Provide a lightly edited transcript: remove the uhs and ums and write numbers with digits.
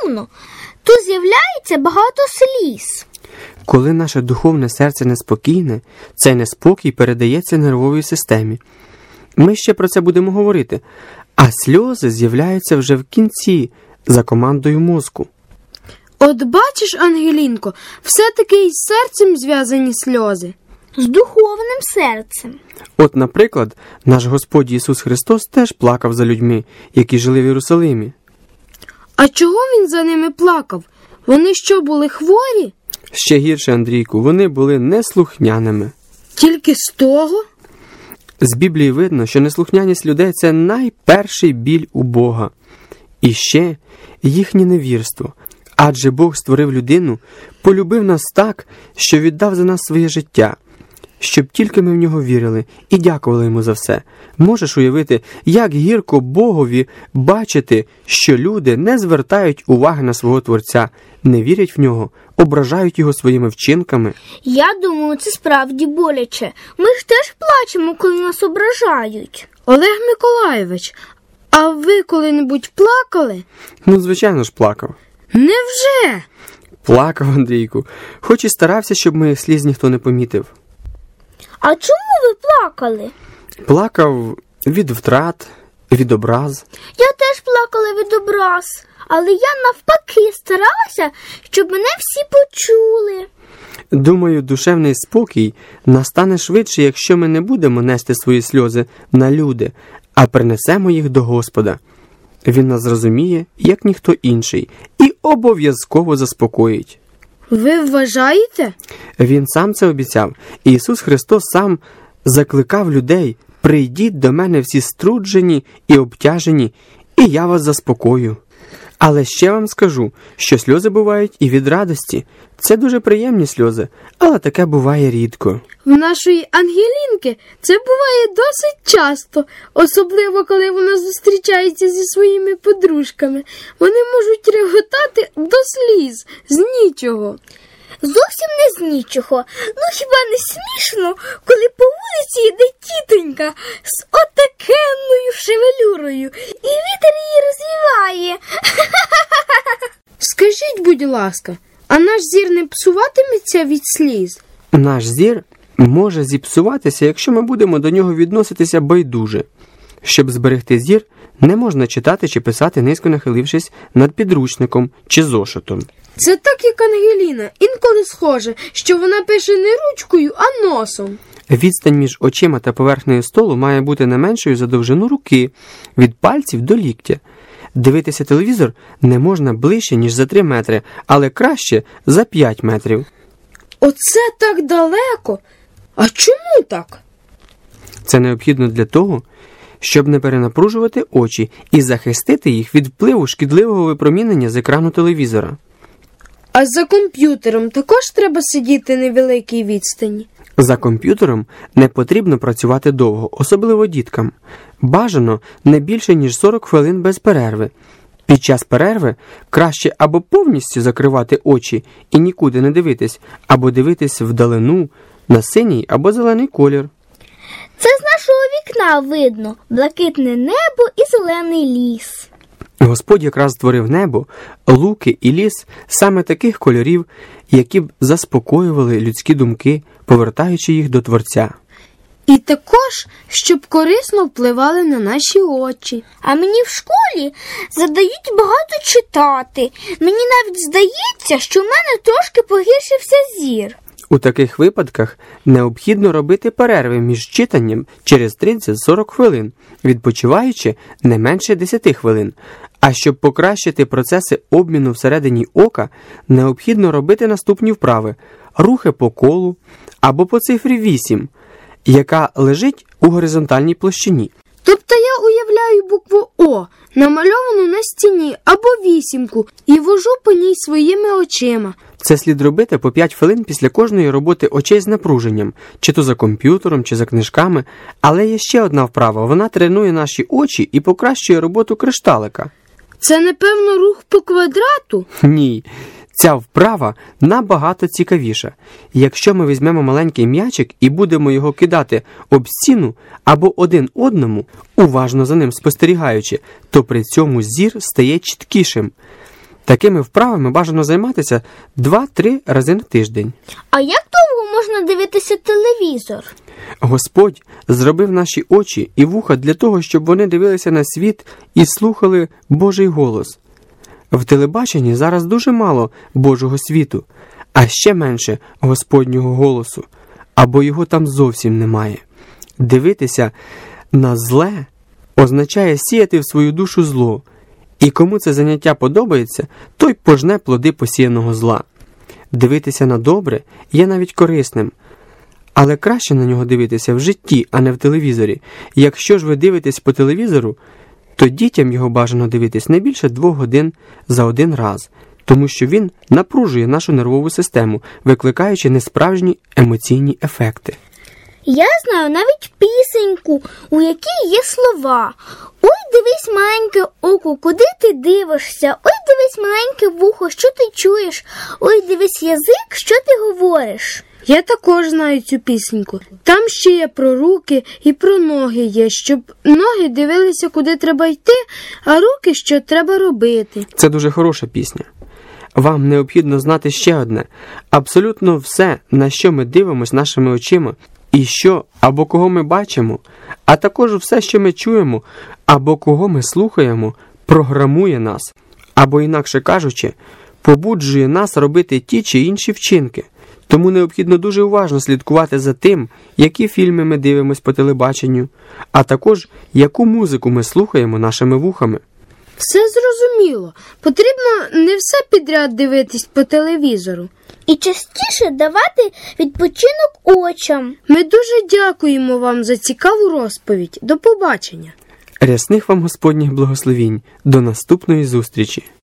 сумно, то з'являється багато сліз. Коли наше духовне серце неспокійне, цей неспокій передається нервовій системі. Ми ще про це будемо говорити, а сльози з'являються вже в кінці, за командою мозку. От бачиш, Ангелінко, все-таки із серцем зв'язані сльози. З духовним серцем. От, наприклад, наш Господь Ісус Христос теж плакав за людьми, які жили в Єрусалимі. А чого він за ними плакав? Вони що, були хворі? Ще гірше, Андрійку, вони були неслухняними. Тільки з того? З Біблії видно, що неслухняність людей – це найперший біль у Бога. І ще їхнє невірство. Адже Бог створив людину, полюбив нас так, що віддав за нас своє життя, щоб тільки ми в нього вірили і дякували йому за все. Можеш уявити, як гірко Богові бачити, що люди не звертають уваги на свого Творця, не вірять в нього, ображають його своїми вчинками? Я думаю, це справді боляче. Ми ж теж плачемо, коли нас ображають. Олег Миколайович, а ви коли-небудь плакали? Ну, звичайно ж, плакав. Невже? Плакав, Андрійку, хоч і старався, щоб моїх сліз ніхто не помітив. А чому ви плакали? Плакав від втрат, від образ. Я теж плакала від образ, але я навпаки старалася, щоб мене всі почули. Думаю, душевний спокій настане швидше, якщо ми не будемо нести свої сльози на люди, а принесемо їх до Господа. Він нас зрозуміє, як ніхто інший, і обов'язково заспокоїть. Ви вважаєте? Він сам це обіцяв. Ісус Христос сам закликав людей: «Прийдіть до мене всі струджені і обтяжені, і я вас заспокою». Але ще вам скажу, що сльози бувають і від радості. Це дуже приємні сльози, але таке буває рідко. В нашої Ангелінки це буває досить часто, особливо коли вона зустрічається зі своїми подружками. Вони можуть реготати до сліз, з нічого. Зовсім не з нічого. Ну хіба не смішно, коли по вулиці йде тітонька з отакенною шевелюрою, і вітер її розвіває. Скажіть, будь ласка, а наш зір не псуватиметься від сліз? Наш зір може зіпсуватися, якщо ми будемо до нього відноситися байдуже. Щоб зберегти зір, не можна читати чи писати, низько нахилившись над підручником чи зошитом. Це так, як Ангеліна. Інколи схоже, що вона пише не ручкою, а носом. Відстань між очима та поверхнею столу має бути не меншою за довжину руки, від пальців до ліктя. Дивитися телевізор не можна ближче, ніж за 3 метри, але краще за 5 метрів. Оце так далеко? А чому так? Це необхідно для того, щоб не перенапружувати очі і захистити їх від впливу шкідливого випромінення з екрану телевізора. А за комп'ютером також треба сидіти невеликій відстані? За комп'ютером не потрібно працювати довго, особливо діткам. Бажано не більше, ніж 40 хвилин без перерви. Під час перерви краще або повністю закривати очі і нікуди не дивитись, або дивитись вдалину на синій або зелений колір. Це з нашого вікна видно блакитне небо і зелений ліс. Господь якраз створив небо, луки і ліс саме таких кольорів, які б заспокоювали людські думки, повертаючи їх до Творця. І також, щоб корисно впливали на наші очі. А мені в школі задають багато читати. Мені навіть здається, що в мене трошки погіршився зір. У таких випадках необхідно робити перерви між читанням через 30-40 хвилин, відпочиваючи не менше 10 хвилин. А щоб покращити процеси обміну всередині ока, необхідно робити наступні вправи: рухи по колу або по цифрі 8, яка лежить у горизонтальній площині. Тобто я уявляю букву О, намальовану на стіні, або вісімку, і вожу по ній своїми очима. Це слід робити по 5 хвилин після кожної роботи очей з напруженням, чи то за комп'ютером, чи за книжками. Але є ще одна вправа, вона тренує наші очі і покращує роботу кришталика. Це, напевно, рух по квадрату? Ні, ця вправа набагато цікавіша. Якщо ми візьмемо маленький м'ячик і будемо його кидати об стіну або один одному, уважно за ним спостерігаючи, то при цьому зір стає чіткішим. Такими вправами бажано займатися 2-3 рази на тиждень. А як довго можна дивитися телевізор? Господь зробив наші очі і вуха для того, щоб вони дивилися на світ і слухали Божий голос. В телебаченні зараз дуже мало Божого світу, а ще менше Господнього голосу, або його там зовсім немає. Дивитися на зле означає сіяти в свою душу зло, і кому це заняття подобається, той пожне плоди посіяного зла. Дивитися на добре є навіть корисним, але краще на нього дивитися в житті, а не в телевізорі. Якщо ж ви дивитесь по телевізору, то дітям його бажано дивитись не більше 2 годин за один раз, тому що він напружує нашу нервову систему, викликаючи несправжні емоційні ефекти. Я знаю навіть пісеньку, у якій є слова. Ой, дивись, маленьке око, куди ти дивишся? Ой, дивись, маленьке вухо, що ти чуєш? Ой, дивись, язик, що ти говориш? Я також знаю цю пісеньку. Там ще є про руки і про ноги є, щоб ноги дивилися, куди треба йти, а руки, що треба робити. Це дуже хороша пісня. Вам необхідно знати ще одне. Абсолютно все, на що ми дивимося нашими очима, і що або кого ми бачимо, а також все, що ми чуємо, або кого ми слухаємо, програмує нас, або, інакше кажучи, побуджує нас робити ті чи інші вчинки. Тому необхідно дуже уважно слідкувати за тим, які фільми ми дивимося по телебаченню, а також яку музику ми слухаємо нашими вухами. Все зрозуміло. Потрібно не все підряд дивитись по телевізору. І частіше давати відпочинок очам. Ми дуже дякуємо вам за цікаву розповідь. До побачення. Рясних вам Господніх благословінь. До наступної зустрічі.